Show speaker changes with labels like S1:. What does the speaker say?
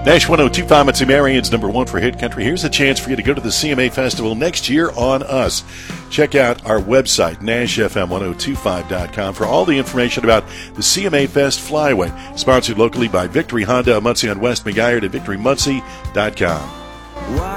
S1: Nash 102.5 Muncie Marion's #1 for Hit Country. Here's a chance for you to go to the CMA Festival next year on us. Check out our website, NashFM1025.com, for all the information about the CMA Fest Flyway, sponsored locally by Victory Honda of Muncie on West McGuire, and VictoryMuncie.com.